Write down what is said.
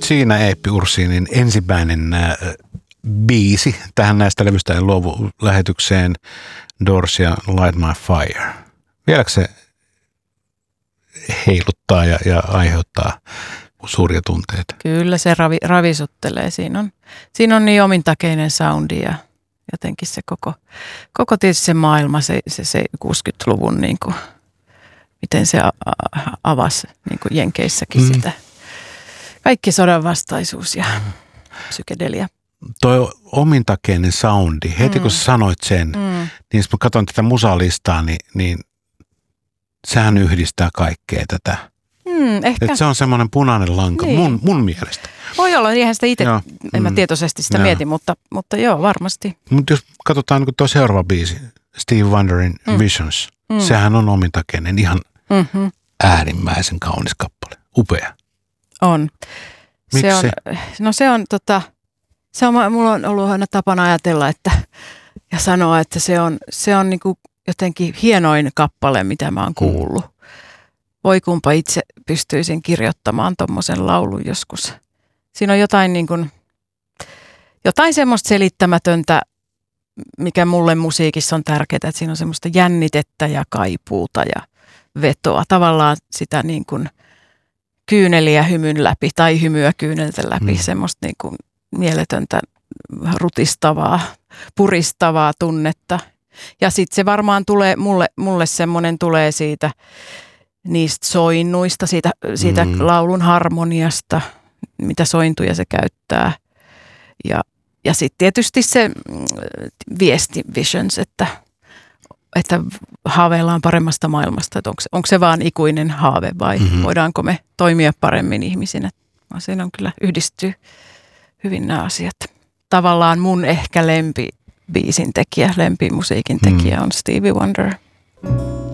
Gina Eeppi-Ursinin ensimmäinen biisi tähän näistä levystä ei luovu lähetykseen, Doors ja Light My Fire. Vieläkö se heiluttaa ja aiheuttaa suuria tunteita? Kyllä se ravisuttelee. Siinä on niin omintakeinen soundi ja jotenkin se koko tietysti se maailma, se 60-luvun niin kuin, miten se avasi niin kuin Jenkeissäkin sitä. Kaikki sodan vastaisuus ja psykedelia. Toi omintakeinen soundi, heti kun sä sanoit sen, niin jos mä katson tätä musalistaa, niin sehän yhdistää kaikkea tätä. Ehkä. Et se on semmoinen punainen lanka mun mielestä. Voi olla, eihän sitä itse, en mä tietoisesti sitä mieti, mutta joo, varmasti. Mutta jos katsotaan niin tuo seuraava biisi, Steve Wonderin Visions, sehän on omintakeinen, ihan äärimmäisen kaunis kappale, upea. On. Miksi? Mulla on ollut aina tapana ajatella ja sanoa, että se on niin kuin jotenkin hienoin kappale, mitä mä oon kuullut. Voi kumpa itse pystyisin kirjoittamaan tommosen laulun joskus. Siinä on jotain semmoista selittämätöntä, mikä mulle musiikissa on tärkeää, että siinä on semmoista jännitettä ja kaipuuta ja vetoa. Tavallaan sitä niin kuin kyyneliä hymyn läpi tai hymyä kyyneltä läpi, semmoista niin kuin mieletöntä rutistavaa, puristavaa tunnetta. Ja sitten se varmaan tulee, mulle semmoinen tulee siitä niistä soinnuista, siitä laulun harmoniasta, mitä sointuja se käyttää. Ja sitten tietysti se viesti, visions, että haaveillaan paremmasta maailmasta. Että onko se vaan ikuinen haave vai voidaanko me toimia paremmin ihmisinä. Siinä on kyllä yhdistyy hyvin nämä asiat. Tavallaan mun ehkä lempibiisin tekijä, lempimusiikin tekijä on Stevie Wonder.